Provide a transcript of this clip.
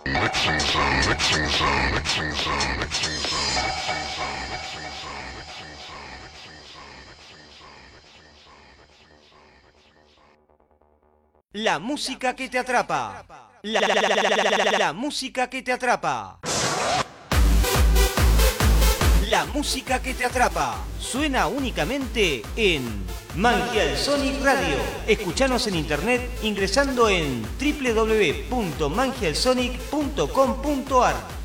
La música que te atrapa. La música que te atrapa. La música que te atrapa. Suena únicamente en Mangial Sonic Radio. Escuchanos en internet ingresando en www.mangialsonic.com.ar.